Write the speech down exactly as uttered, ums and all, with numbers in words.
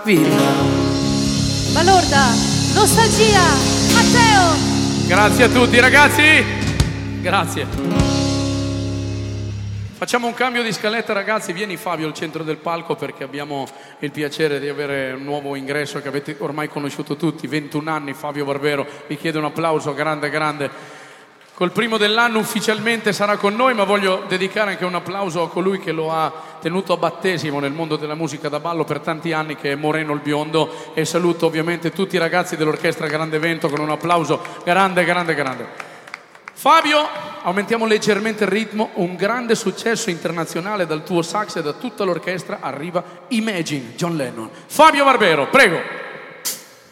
vita. Balorda, nostalgia, Matteo. Grazie a tutti ragazzi. Grazie. Facciamo un cambio di scaletta ragazzi. Vieni Fabio al centro del palco perché abbiamo il piacere di avere un nuovo ingresso che avete ormai conosciuto tutti. ventuno anni Fabio Barbero. Vi chiedo un applauso grande grande. Col primo dell'anno ufficialmente sarà con noi, ma voglio dedicare anche un applauso a colui che lo ha tenuto a battesimo nel mondo della musica da ballo per tanti anni, che è Moreno il Biondo, e saluto ovviamente tutti i ragazzi dell'orchestra Grande Vento con un applauso grande, grande, grande. Fabio, aumentiamo leggermente il ritmo, un grande successo internazionale dal tuo sax e da tutta l'orchestra arriva Imagine, John Lennon. Fabio Barbero, prego.